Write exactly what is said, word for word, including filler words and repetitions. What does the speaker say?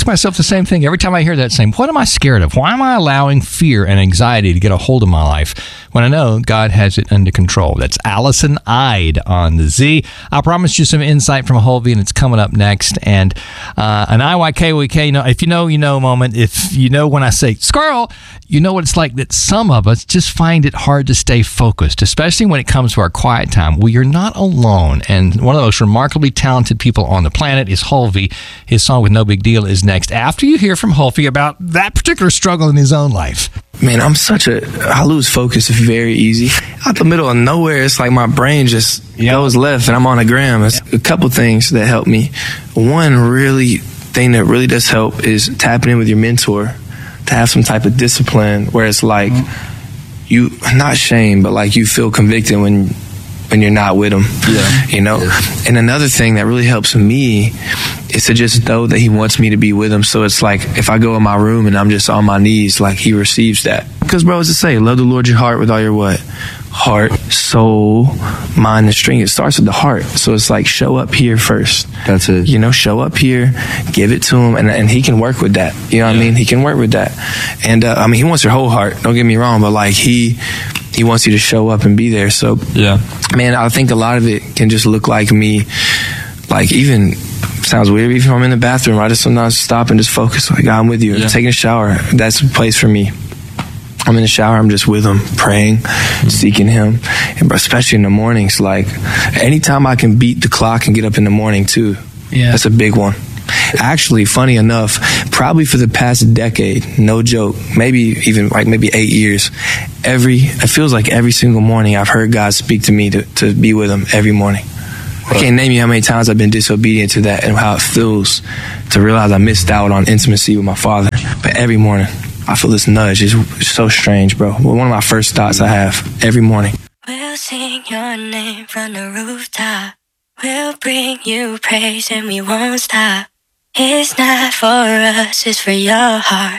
myself the same thing every time I hear that saying, what am I scared of? Why am I allowing fear and anxiety to get a hold of my life when I know God has it under control? That's Allison Ide on the Z. I promised you some insight from Holvey, and it's coming up next. And uh, an I Y K W K, you know, if you know, you know moment. If you know when I say squirrel, you know what it's like that some of us just find it hard to stay focused, especially when it comes to our quiet time. Well, you're not alone. And one of the most remarkably talented people on the planet is Holvey. His song with No Big Deal is next after you hear from Holvey about that particular struggle in his own life. Man, I'm such a, I lose focus very easy. Out the middle of nowhere, it's like my brain just yep. goes left and I'm on the gram. It's a couple things that help me. One really thing that really does help is tapping in with your mentor to have some type of discipline where it's like mm-hmm. you, not shame, but like you feel convicted when when you're not with him, yeah. you know? Yeah. And another thing that really helps me is to just know that he wants me to be with him. So it's like, if I go in my room and I'm just on my knees, like he receives that. Because bro, what's it say? Love the Lord your heart with all your what? Heart, soul, mind, and strength. It starts with the heart. So it's like, show up here first. That's it. You know, show up here, give it to him, and, and he can work with that. You know what yeah. I mean? He can work with that. And uh, I mean, he wants your whole heart. Don't get me wrong, but like he... He wants you to show up and be there. So, yeah, man, I think a lot of it can just look like me, like even, sounds weird, even if I'm in the bathroom, I just sometimes stop and just focus, like, I'm with you. Yeah. I'm taking a shower. That's a place for me. I'm in the shower, I'm just with him, praying, mm-hmm. seeking him. And especially in the mornings, like, anytime I can beat the clock and get up in the morning, too, yeah. that's a big one. Actually, funny enough, probably for the past decade, no joke, maybe even like maybe eight years, every, it feels like every single morning I've heard God speak to me to, to be with him every morning. I can't name you how many times I've been disobedient to that and how it feels to realize I missed out on intimacy with my Father. But every morning, I feel this nudge. It's, it's so strange, bro. One of my first thoughts I have every morning. We'll sing your name from the rooftop. We'll bring you praise and we won't stop. It's not for us, it's for your heart.